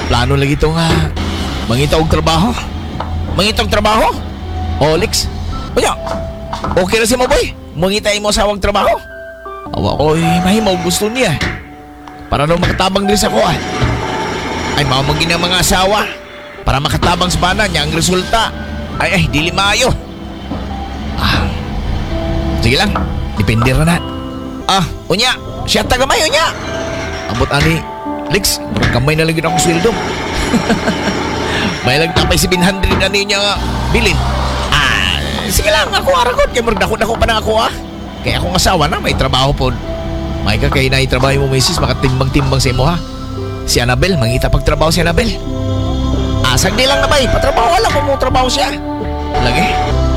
plano lagi ito nga mangita og trabaho. Mangita og trabaho? O, Lex? Unya, okay na si mo, boy? Mangita mo sa awang trabaho? Awa ko, mahimaw gusto niya. Para daw makatabang din sa kuha. Ay, mamagin ang mga asawa. Para makatabang sa bana niya ang resulta. Ay, dili maayo. Sige lang, depende ra na. Unya, siya tagamay, unya. Abot ani, Lex, kamay na lagi na akong sweldo. May lang tapay 700 na niya nga bilin. Sige lang, ako aragot. Kaya magdako-dako pa na ako Kaya akong asawa na, may trabaho po. May ka kayo na itrabaho mo, misis, makatimbang-timbang sa imo ha. Si Annabel, mangita pagtrabaho si Annabel. Sagdi lang na bay, patrabaho lang kung mo trabaho siya. Lagi.